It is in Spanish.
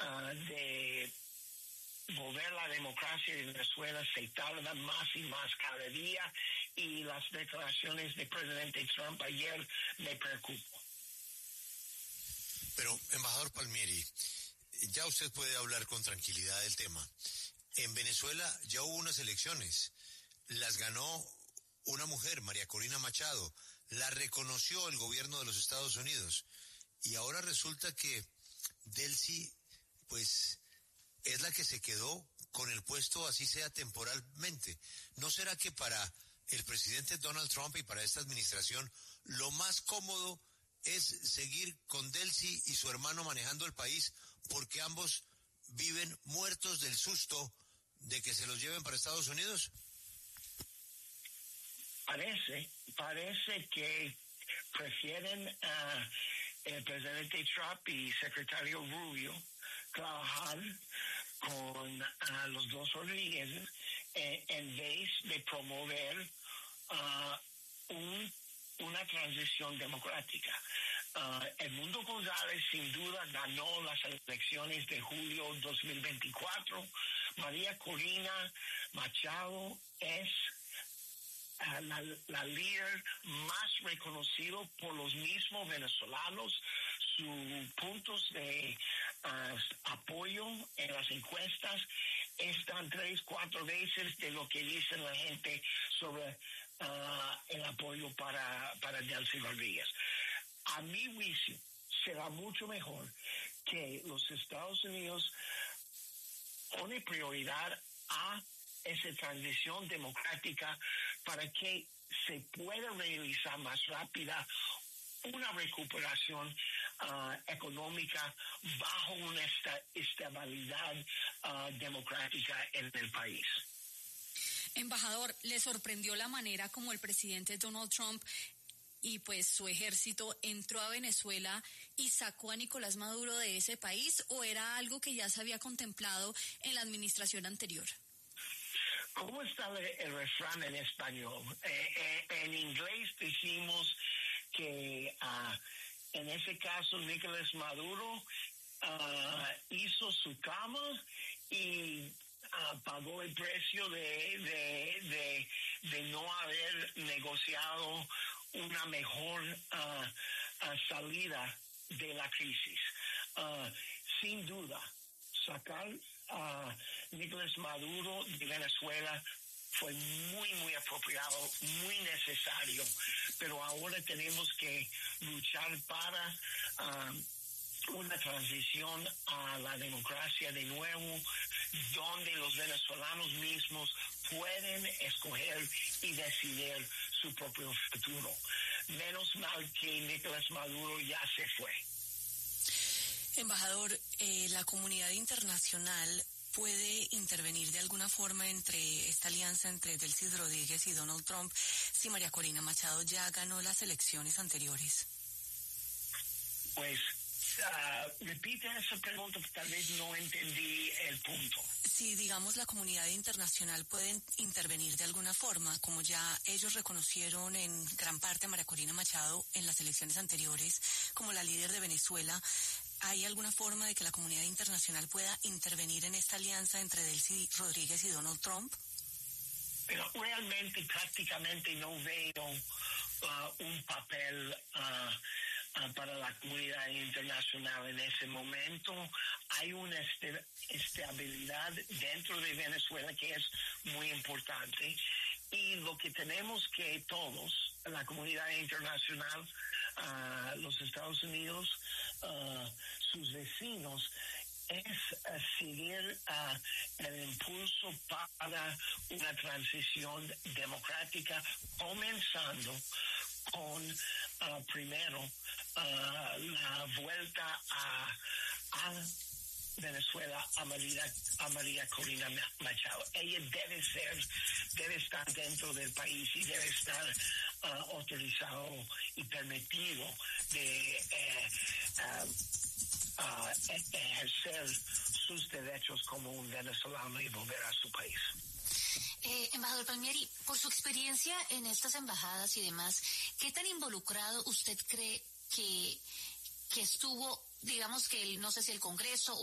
de volver la democracia de Venezuela se tarda más y más cada día, y las declaraciones del presidente Trump ayer me preocupan. Pero, embajador Palmieri, ya usted puede hablar con tranquilidad del tema. En Venezuela ya hubo unas elecciones, las ganó una mujer, María Corina Machado, la reconoció el gobierno de los Estados Unidos, y ahora resulta que Delcy, pues, es la que se quedó con el puesto, así sea temporalmente. ¿No será que para el presidente Donald Trump y para esta administración lo más cómodo es seguir con Delcy y su hermano manejando el país, porque ambos viven muertos del susto de que se los lleven para Estados Unidos? Parece que prefieren el presidente Trump y secretario Rubio trabajar con los dos Rodríguez en vez de promover una transición democrática. Edmundo González sin duda ganó las elecciones de julio 2024. María Corina Machado es la líder más reconocido por los mismos venezolanos. Sus puntos de apoyo en las encuestas están 3-4 veces de lo que dice la gente sobre el apoyo para Delcy Rodríguez. A mi juicio, será mucho mejor que los Estados Unidos pone prioridad a esa transición democrática para que se pueda realizar más rápida una recuperación económica bajo una estabilidad democrática en el país. Embajador, ¿le sorprendió la manera como el presidente Donald Trump y pues su ejército entró a Venezuela y sacó a Nicolás Maduro de ese país, o era algo que ya se había contemplado en la administración anterior? ¿Cómo está el refrán en español? En inglés decimos que en ese caso Nicolás Maduro hizo su cama y pagó el precio de no haber negociado una mejor salida de la crisis. Sin duda, sacar a Nicolás Maduro de Venezuela fue muy apropiado, muy necesario, pero ahora tenemos que luchar para una transición a la democracia de nuevo, donde los venezolanos mismos pueden escoger y decidir su propio futuro. Menos mal que Nicolás Maduro ya se fue. Embajador, la comunidad internacional puede intervenir de alguna forma entre esta alianza entre Delcy Rodríguez y Donald Trump si María Corina Machado ya ganó las elecciones anteriores. Pues repite esa pregunta, tal vez no entendí el punto. Si, digamos, la comunidad internacional puede intervenir de alguna forma, como ya ellos reconocieron en gran parte a María Corina Machado en las elecciones anteriores como la líder de Venezuela, ¿hay alguna forma de que la comunidad internacional pueda intervenir en esta alianza entre Delcy Rodríguez y Donald Trump? Pero realmente, prácticamente no veo un papel para la comunidad internacional en ese momento. Hay una estabilidad dentro de Venezuela que es muy importante, y lo que tenemos que todos, la comunidad internacional, los Estados Unidos, sus vecinos, es seguir el impulso para una transición democrática, comenzando con primero la vuelta a Venezuela a María Corina Machado. Ella debe estar dentro del país y debe estar autorizado y permitido de ejercer sus derechos como un venezolano y volver a su país. Embajador Palmieri, por su experiencia en estas embajadas y demás, ¿qué tan involucrado usted cree que estuvo, digamos que no sé si el Congreso